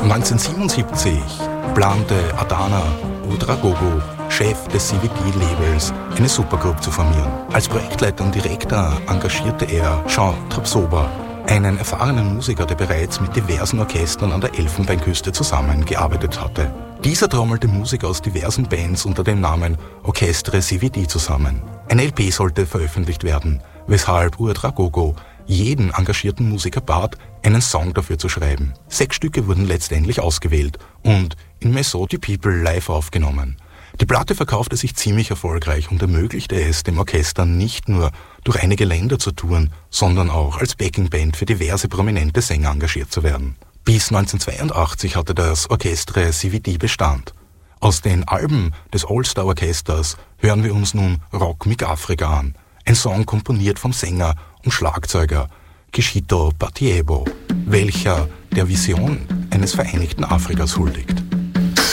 1977 plante Adana Ouedraogo, Chef des CVD-Labels, eine Supergroup zu formieren. Als Projektleiter und Direktor engagierte er Jean Trapsoba, einen erfahrenen Musiker, der bereits mit diversen Orchestern an der Elfenbeinküste zusammengearbeitet hatte. Dieser trommelte Musiker aus diversen Bands unter dem Namen Orchestre CVD zusammen. Ein LP sollte veröffentlicht werden, weshalb Ouedraogo jeden engagierten Musiker bat, einen Song dafür zu schreiben. 6 Stücke wurden letztendlich ausgewählt und in Maison du People live aufgenommen. Die Platte verkaufte sich ziemlich erfolgreich und ermöglichte es dem Orchester nicht nur durch einige Länder zu touren, sondern auch als Backingband für diverse prominente Sänger engagiert zu werden. Bis 1982 hatte das Orchestre CVD Bestand. Aus den Alben des All-Star-Orchesters hören wir uns nun Rock mit Afrika an. Ein Song komponiert vom Sänger und Schlagzeuger Kishito Batiebo, welcher der Vision eines vereinigten Afrikas huldigt.